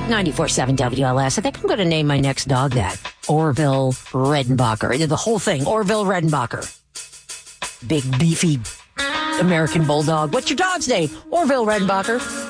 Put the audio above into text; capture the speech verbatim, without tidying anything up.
ninety-four seven W L S. I think I'm going to name my next dog that. Orville Redenbacher. The whole thing. Orville Redenbacher. Big, beefy American bulldog. What's your dog's name? Orville Redenbacher.